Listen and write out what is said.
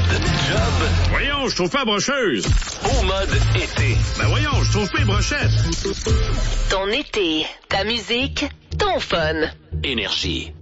Job. Voyons, je trouve pas brocheuse. Au mode été. Ben voyons, je trouve pas les brochettes. Ton été, ta musique, ton fun. Énergie.